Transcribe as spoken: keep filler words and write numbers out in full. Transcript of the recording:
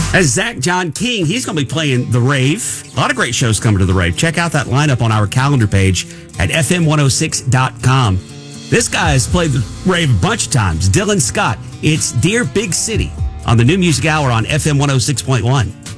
As Zach John King, he's going to be playing the Rave. A lot of great shows coming to the Rave. Check out that lineup on our calendar page at F M one oh six dot com. This guy has played the Rave a bunch of times. Dylan Scott. It's Dear Big City on the New Music Hour on F M one oh six point one.